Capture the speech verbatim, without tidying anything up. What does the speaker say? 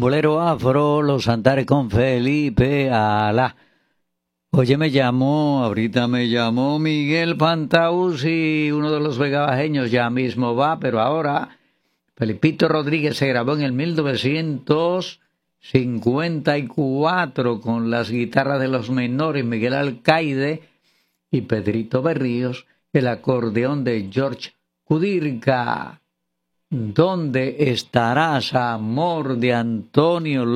Bolero afro, los Antares con Felipe Alá. Oye, me llamó, ahorita me llamó Miguel Fantausi, uno de los vegabajeños, ya mismo va, pero ahora Felipito Rodríguez se grabó en el mil novecientos cincuenta y cuatro con las guitarras de los menores Miguel Alcaide y Pedrito Berríos, el acordeón de George Kudirka. ¿Dónde estarás, amor de Antonio